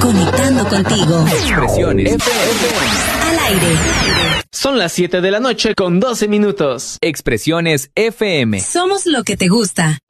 Conectando contigo. Expresiones FM. Al aire. Son las 7 de la noche con 12 minutos. Expresiones FM. Somos lo que te gusta.